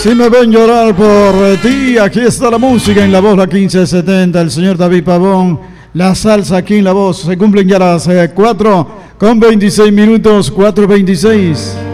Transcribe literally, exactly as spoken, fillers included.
Si me ven llorar por ti, aquí está la música en La Voz, la quince setenta, el señor David Pavón, la salsa aquí en La Voz. Se cumplen ya las cuatro con veintiséis minutos, cuatro veintiséis.